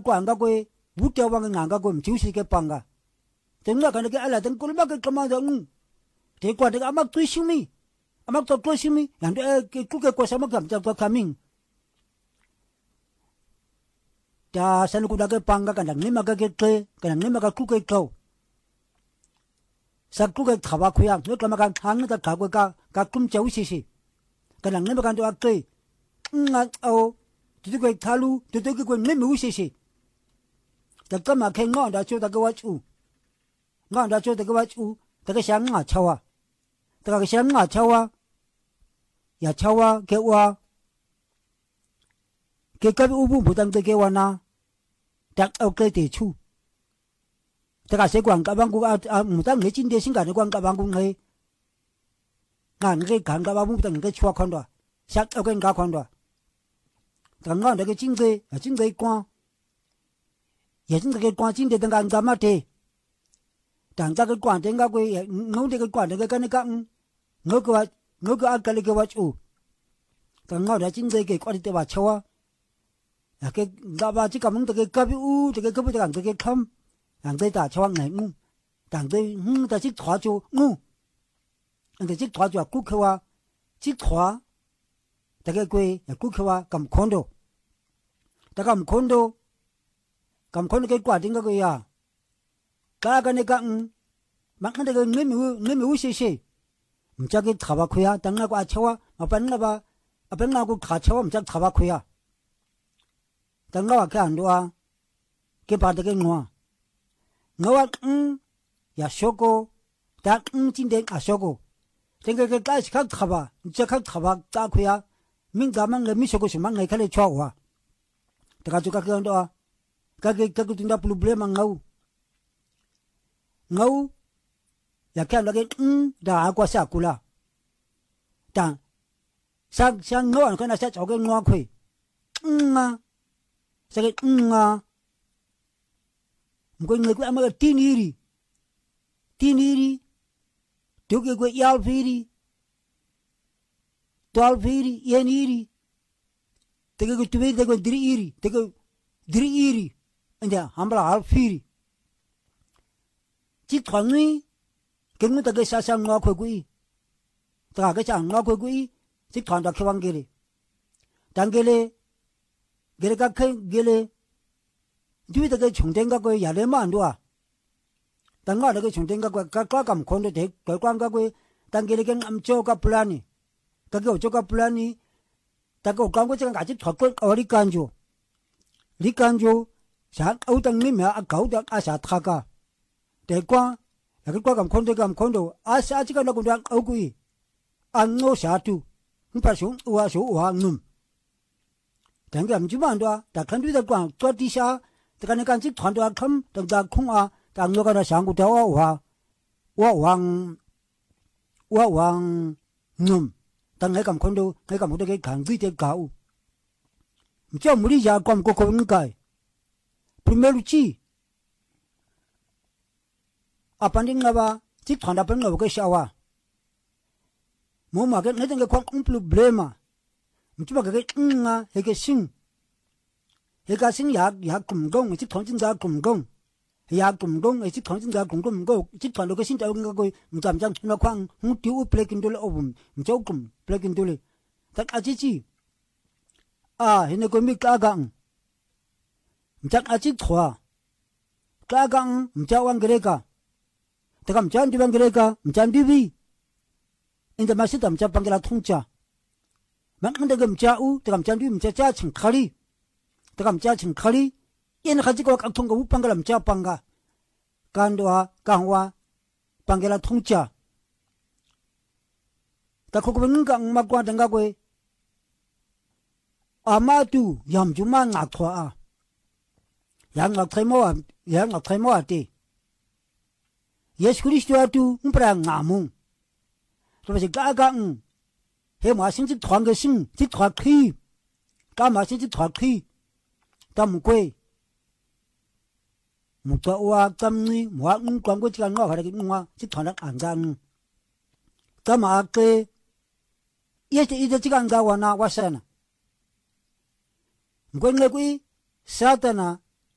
kwanga kwe buta wanga nganga kwe mjusi ke panga tenga kana ke ala ten kulma ke kamanda te kwa te amak tuishimi amak to tuishimi yande ke kuke kwa sama kam ta coming ta sanu kuda ke panga kana ngima ke ke kana ngima ka kuke kau sa kuke khaba khuya ne kama kan hang ta ka ka kum chau si kana ngima kan to akle nga au tu ko thalu tu ko ngima u si ta kama ke ngon da chu ta ke wa chu ngon da chu ta ke wa chu ta ke shang nga chawa ta ke shang nga chawa ya chawa ke wa ke ka u bu dan ke wa na ta au ke te chu ta ka se kwang ka bang ku a mu ta nge chin de sing ka ne kwang ka bang ku nge ngan ke kan ka ba bu dan ke chua khon do sa au ke ka khon do ta ngon da ke chin ge kwa也是这个关键的那个干嘛的，但这个关键个个我这个关键个跟那个我个阿个那个我做，但我在今这个关键的话巧啊，那个干嘛这个门这个隔壁屋这个隔壁这个这个看，让这打巧来我，但这在这抓住我，但这抓住顾客啊，这抓这个贵也顾客啊咁看到，大家唔看到。cầm con cái quả tiếng cái à cái này cái mặc cái người mi xí xí mình chắc cái thảo bạc khuya đang là qua cháu mà bên nào cũng khá cháu mình chắc thảo bạc khuya đang là cái anh đó cái bà cái ngõ ya soko đã chính đến à soko tiếng cái khác thảo bạc chắc khác thảo bạc ta khuya mình cảm ơn người mi soko xem ngày cái này cho à tất cả chúng cái anh đó kage tunda problema ngau ya kan lage da akwa sa kula ta sang ngau kan sa choge ngwa khoi nga sa ge nga mko ngai ku ama tiniri to ge ku yal firi tol firi yeniri te ge ku tuwe te ku diri iri anja hambla al firi chi thwangi kenu ta ge sa sa ngwa khoi kui ta ge cha ngwa khoi kui chi thwan da khwang gele dangele gele ka khai gele duwi ta ge chungden ga ko ya le ma ndo a danga da ge chungden ga ka kam khon de ko kwang ga ko dangele gen am cho ka plani ka ge cho ka plani ta ko kwang ko cha ga chi thwa ko ori kanjo li kanjo sa au tang ni ma a kau da a sa thaka de kwa la ko kam khon do a sa chi ka lo ko da au kui an ngo sa tu pa su wa ngum dang ga mji ban do da kan du da kwa to ti sha da kan kan chi thwan do kham dang da khung a da ngo ka da sang ku da wa wang ngum dang ngai kam khon do ngai kam do ke kan du de gao mcha muri ya kwam ko ngai primero chi apanding ngaba chi thanda pen ngaba ke shawa mo ma ke ngai kwam problema mcha ga ke nga he ke sing he ka sing ya kum gong chi thong jin ga kum gong ya kum gong chi thong jin ga kum gong go chi thang do ke sin ta ga ko mcham jang na kwang hu tiu plekin dole obum mcha kum plekin dole tak a chi hine ko mi ka gang mchak achi thwa ka gang mcha wang greka takam chan di wang greka mchan di bi inda masita mcha pangela thungcha mang da gam cha u takam chan di mcha cha ching khali takam cha ching khali yen khaji ko ka thung ko pangela mcha panga kandwa kangwa pangela thungcha ta ko ko ngang ma kwa danga ko amatu yam juma ngak thwa a yang ngak themo ati yes kristo atu mpra ngamu to se ga ga he ma sin ji thwang ge sin ji thwa khi ka ma sin ji thwa khi tam kwe mu ta wa tam ni mo ang kwang ko chi kan ngo ha ge ngwa ji thwa nak an gang ta ma ke yes ti ji kan ga wa na wa sana ngwe ngwe kui satana